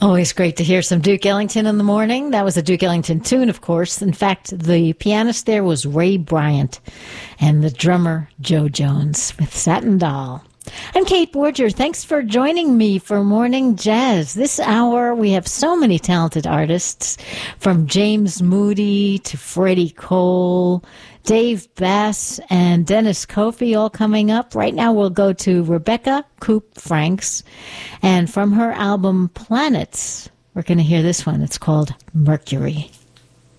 Always great to hear some Duke Ellington in the morning. That was a Duke Ellington tune, of course. In fact, the pianist there was Ray Bryant and the drummer Joe Jones with Satin Doll. I'm Kate Borger. Thanks for joining me for Morning Jazz. This hour, we have so many talented artists, from James Moody to Freddie Cole, Dave Bass, and Dennis Kofi, all coming up. Right now, we'll go to Rebecca Coop Franks, and from her album Planets, we're going to hear this one. It's called Mercury.